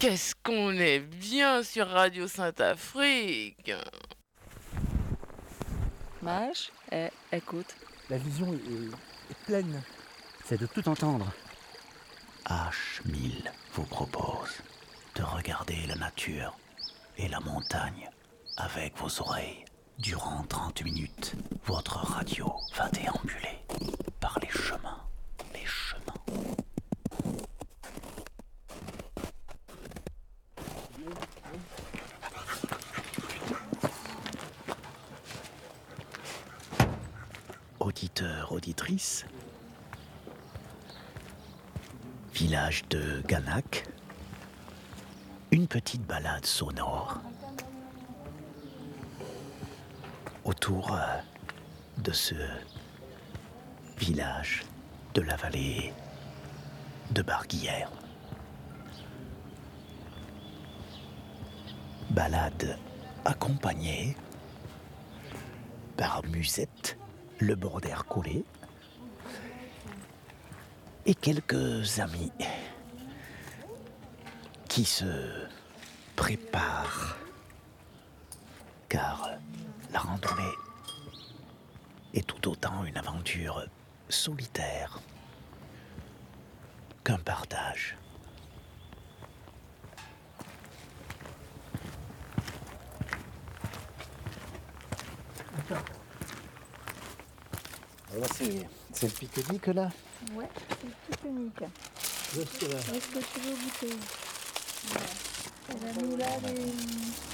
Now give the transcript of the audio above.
Qu'est-ce qu'on est bien sur Radio Sainte-Afrique! Mage, écoute. La vision est pleine. C'est de tout entendre. H1000 vous propose de regarder la nature et la montagne avec vos oreilles. Durant 30 minutes, votre radio va déambuler par les chemins. Auditeurs, auditrices, village de Ganak, une petite balade sonore autour de ce village de la vallée de Barguillère. Balade accompagnée par Musette, le border collé, et quelques amis qui se préparent, car la randonnée est tout autant une aventure solitaire qu'un partage. Alors c'est le pique-nique là. Ouais, c'est le pique-nique. Juste là. Est-ce que tu veux goûter? Voilà. On a mis là les...